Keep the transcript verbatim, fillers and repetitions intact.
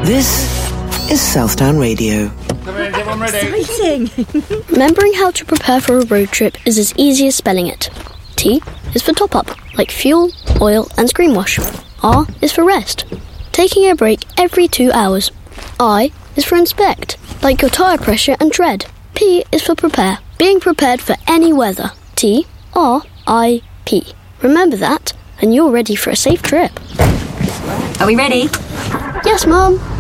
This is Southdown Radio. Exciting! Remembering how to prepare for a road trip is as easy as spelling it. T is for top-up, like fuel, oil and screen wash. R is for rest, taking a break every two hours. I is for inspect, like your tyre pressure and tread. P is for prepare, being prepared for any weather. T, R, I, P. Remember that, and you're ready for a safe trip. Are we ready? Yes, Mum.